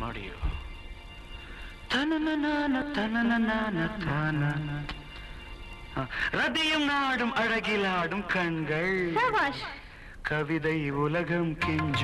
Audio. தனனனான தனனனான தான. ரதியும் நாடும் அழகிலாடும் கண்கள். கவிதை உலகம் கெஞ்சும்